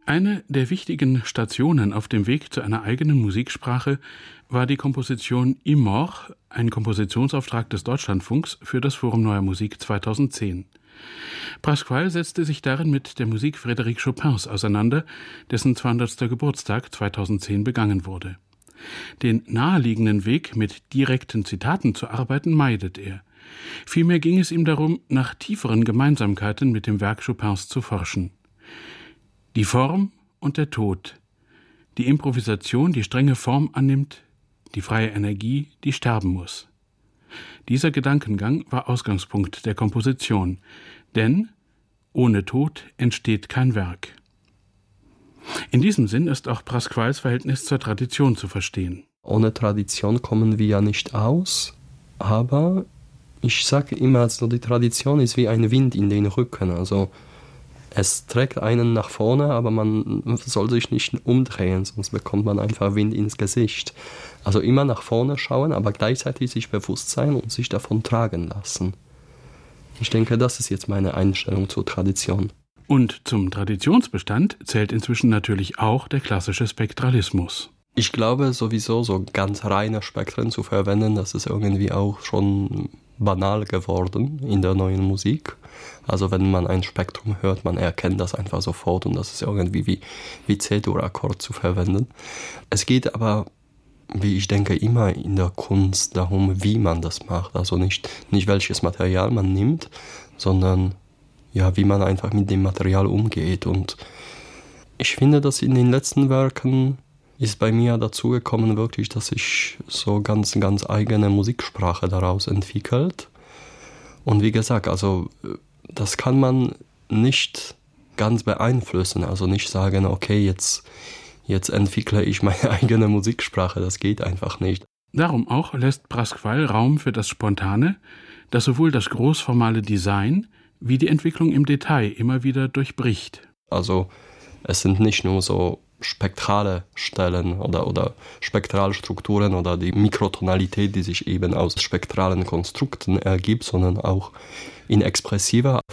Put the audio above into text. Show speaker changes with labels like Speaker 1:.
Speaker 1: Eine der wichtigen Stationen auf dem Weg zu einer eigenen Musiksprache war die Komposition Imor, ein Kompositionsauftrag des Deutschlandfunks für das Forum Neuer Musik 2010. Pasquale setzte sich darin mit der Musik Frédéric Chopins auseinander, dessen 200. Geburtstag 2010 begangen wurde. Den naheliegenden Weg, mit direkten Zitaten zu arbeiten, meidet er. Vielmehr ging es ihm darum, nach tieferen Gemeinsamkeiten mit dem Werk Chopins zu forschen. Die Form und der Tod, die Improvisation, die strenge Form annimmt, die freie Energie, die sterben muss. Dieser Gedankengang war Ausgangspunkt der Komposition, denn ohne Tod entsteht kein Werk. In diesem Sinn ist auch Pasquales Verhältnis zur Tradition zu verstehen.
Speaker 2: Ohne Tradition kommen wir ja nicht aus, aber ich sage immer, also die Tradition ist wie ein Wind in den Rücken, also es trägt einen nach vorne, aber man soll sich nicht umdrehen, sonst bekommt man einfach Wind ins Gesicht. Also immer nach vorne schauen, aber gleichzeitig sich bewusst sein und sich davon tragen lassen. Ich denke, das ist jetzt meine Einstellung zur Tradition.
Speaker 1: Und zum Traditionsbestand zählt inzwischen natürlich auch der klassische Spektralismus.
Speaker 2: Ich glaube sowieso, so ganz reine Spektren zu verwenden, das ist irgendwie auch schon banal geworden in der neuen Musik. Also wenn man ein Spektrum hört, man erkennt das einfach sofort und das ist irgendwie wie C-Dur-Akkord zu verwenden. Es geht aber, wie ich denke, immer in der Kunst darum, wie man das macht. Also nicht welches Material man nimmt, sondern ja, wie man einfach mit dem Material umgeht. Und ich finde, dass in den letzten Werken ist bei mir dazu gekommen, wirklich, dass sich so ganz eigene Musiksprache daraus entwickelt. Und wie gesagt, also das kann man nicht ganz beeinflussen, also nicht sagen, okay, jetzt entwickle ich meine eigene Musiksprache, das geht einfach nicht.
Speaker 1: Darum auch lässt Pasquale Raum für das Spontane, das sowohl das großformale Design wie die Entwicklung im Detail immer wieder durchbricht.
Speaker 2: Also es sind nicht nur so spektrale Stellen oder Spektralstrukturen oder die Mikrotonalität, die sich eben aus spektralen Konstrukten ergibt, sondern auch in expressiver